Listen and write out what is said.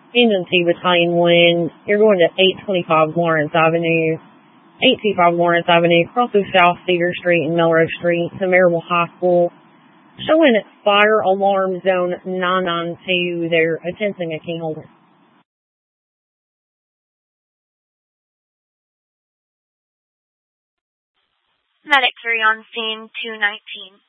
Agency Battalion 1, you're going to 825 Lawrence Avenue. 825 Lawrence Avenue, crosses South Cedar Street and Melrose Street to Maryville High School. Showing fire alarm zone 992 there, attempting a key holder. Medic 3 on scene 219.